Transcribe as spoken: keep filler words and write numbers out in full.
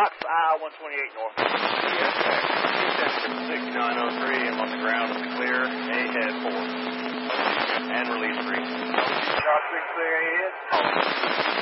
Fox, I one twenty-eight north. sixty-nine oh three, I'm on the ground in the clear, ahead four. And release three. Fox three clear ahead.